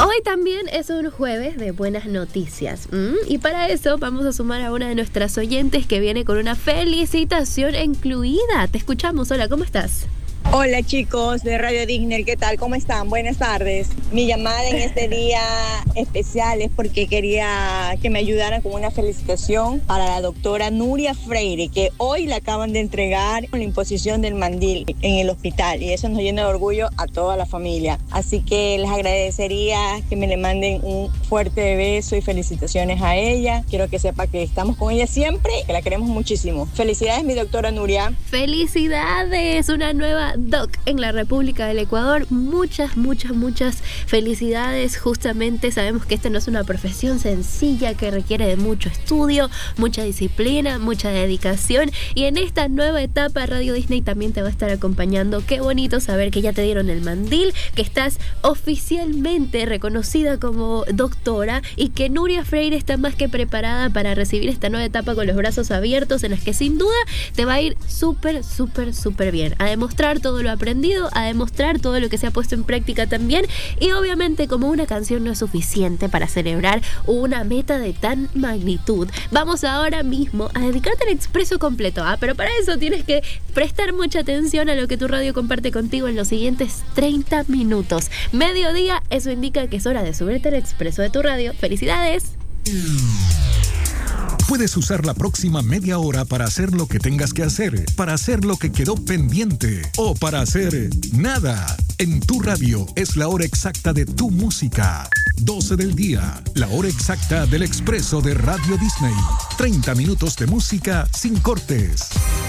Hoy también es un jueves de buenas noticias. Y para eso vamos a sumar a una de nuestras oyentes que viene con una felicitación incluida. Te escuchamos. Hola, ¿cómo estás? Hola chicos de Radio Disney, ¿qué tal? ¿Cómo están? Buenas tardes. Mi llamada en este día especial es porque quería que me ayudaran con una felicitación para la doctora Nuria Freire, que hoy le acaban de entregar la imposición del mandil en el hospital, y eso nos llena de orgullo a toda la familia. Así que les agradecería que me le manden un fuerte beso y felicitaciones a ella. Quiero que sepa que estamos con ella siempre, que la queremos muchísimo. Felicidades, mi doctora Nuria. ¡Felicidades! Una nueva doc en la República del Ecuador. Muchas felicidades. Justamente sabemos que esta no es una profesión sencilla, que requiere de mucho estudio, mucha disciplina, mucha dedicación, y en esta nueva etapa Radio Disney también te va a estar acompañando. Qué bonito saber que ya te dieron el mandil, que estás oficialmente reconocida como doctora y que Nuria Freire está más que preparada para recibir esta nueva etapa con los brazos abiertos, en las que sin duda te va a ir súper bien. A demostrar todo lo aprendido, a demostrar todo lo que se ha puesto en práctica también, y obviamente como una canción no es suficiente para celebrar una meta de tan magnitud, vamos ahora mismo a dedicarte al expreso completo, pero para eso tienes que prestar mucha atención a lo que tu radio comparte contigo en los siguientes 30 minutos. Mediodía, eso indica que es hora de subirte al expreso de tu radio. ¡Felicidades! Puedes usar la próxima media hora para hacer lo que tengas que hacer, para hacer lo que quedó pendiente o para hacer nada. En tu radio es la hora exacta de tu música. 12 del día, la hora exacta del expreso de Radio Disney. 30 minutos de música sin cortes.